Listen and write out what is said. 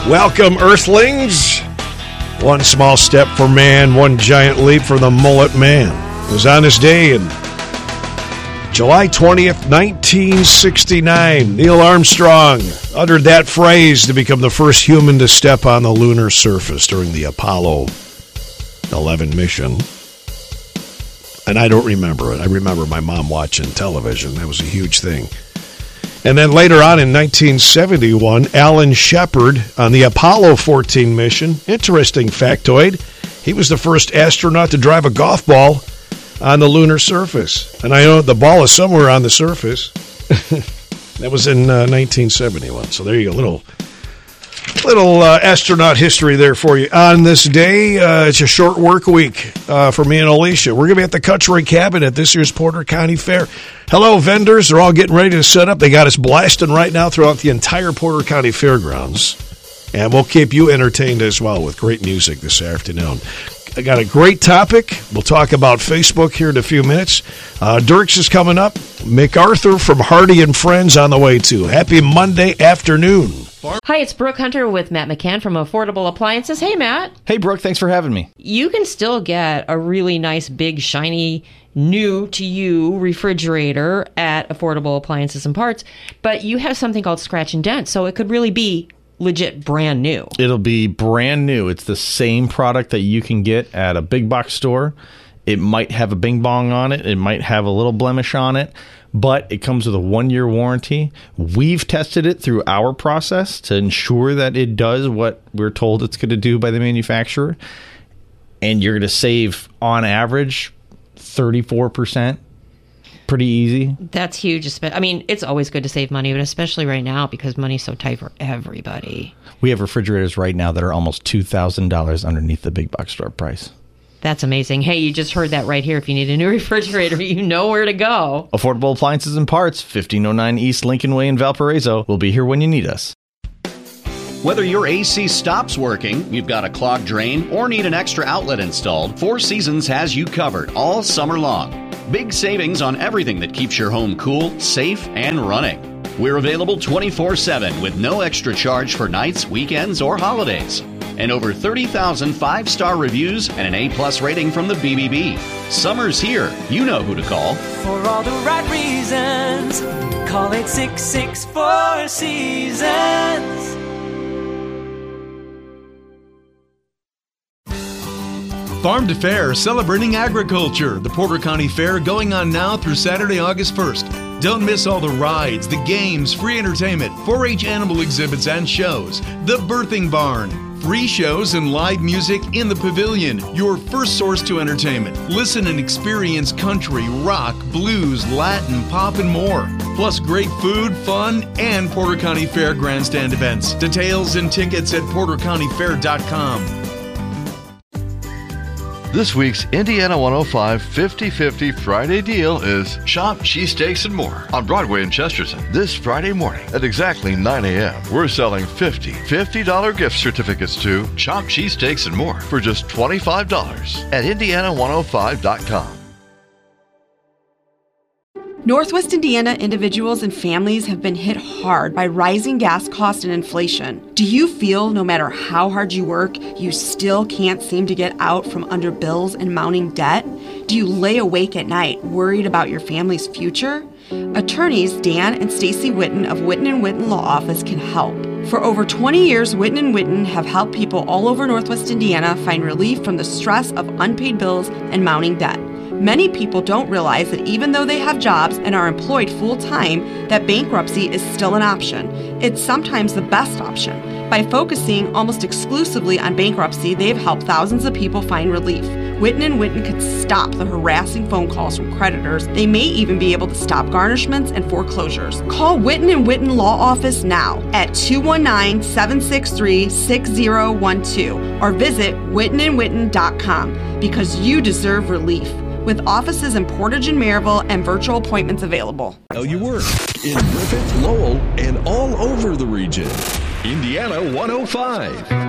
Welcome, Earthlings. One small step for man, one giant leap for the mullet man. It was on this day in July 20th, 1969. Neil Armstrong uttered that phrase to become the first human to step on the lunar surface during the Apollo 11 mission. And I don't remember it. I remember my mom watching television. That was a huge thing. And then later on in 1971, Alan Shepard on the Apollo 14 mission. Interesting factoid. He was the first astronaut to drive a golf ball on the lunar surface. And I know the ball is somewhere on the surface. That was in 1971. So there you go. Little astronaut history there for you. On this day, it's a short work week for me and Alicia. We're going to be at the Country Cabin at this year's Porter County Fair. Hello, vendors. They're all getting ready to set up. They got us blasting right now throughout the entire Porter County Fairgrounds. And we'll keep you entertained as well with great music this afternoon. I got a great topic. We'll talk about Facebook here in a few minutes. Dirks is coming up. MacArthur from Hardy and Friends on the way, too. Happy Monday afternoon. Hi, it's Brooke Hunter with Matt McCann from Affordable Appliances. Hey, Matt. Hey, Brooke. Thanks for having me. You can still get a really nice, big, shiny, new-to-you refrigerator at Affordable Appliances and Parts, but you have something called Scratch and Dent, so it could really be legit brand new. It'll be brand new. It's the same product that you can get at a big box store. It might have a bing bong on it. It might have a little blemish on it, but it comes with a 1-year warranty. We've tested it through our process to ensure that it does what we're told it's going to do by the manufacturer. And you're going to save, on average, 34%. Pretty easy. That's huge. I mean, it's always good to save money, but especially right now because money's so tight for everybody. We have refrigerators right now that are almost $2,000 underneath the big box store price. That's amazing. Hey, you just heard that right here. If you need a new refrigerator, you know where to go. Affordable Appliances and Parts, 1509 East Lincoln Way in Valparaiso. We'll be here when you need us. Whether your AC stops working, you've got a clogged drain, or need an extra outlet installed, Four Seasons has you covered all summer long. Big savings on everything that keeps your home cool, safe, and running. We're available 24/7 with no extra charge for nights, weekends, or holidays. And over 30,000 5-star reviews and an A+ rating from the BBB. Summer's here. You know who to call. For all the right reasons, call 866-4 Seasons. Farm to Fair, celebrating agriculture. The Porter County Fair going on now through Saturday, August 1st. Don't miss all the rides, the games, free entertainment, 4-H animal exhibits and shows, the birthing barn, free shows and live music in the pavilion, your first source to entertainment. Listen and experience country, rock, blues, Latin, pop, and more. Plus great food, fun, and Porter County Fair grandstand events. Details and tickets at portercountyfair.com. This week's Indiana 105 50/50 Friday deal is Shop Cheesesteaks and More on Broadway in Chesterton. This Friday morning at exactly 9 a.m., we're selling $50 gift certificates to Shop Cheesesteaks and More for just $25 at Indiana105.com. Northwest Indiana individuals and families have been hit hard by rising gas costs and inflation. Do you feel no matter how hard you work, you still can't seem to get out from under bills and mounting debt? Do you lay awake at night worried about your family's future? Attorneys Dan and Stacy Witten of Witten & Witten Law Office can help. For over 20 years, Witten & Witten have helped people all over Northwest Indiana find relief from the stress of unpaid bills and mounting debt. Many people don't realize that even though they have jobs and are employed full-time, that bankruptcy is still an option. It's sometimes the best option. By focusing almost exclusively on bankruptcy, they've helped thousands of people find relief. Witten & Witten could stop the harassing phone calls from creditors. They may even be able to stop garnishments and foreclosures. Call Witten & Witten Law Office now at 219-763-6012 or visit wittenandwitten.com because you deserve relief. With offices in Portage and Maryville and virtual appointments available. You work in Griffith, Lowell, and all over the region. Indiana 105.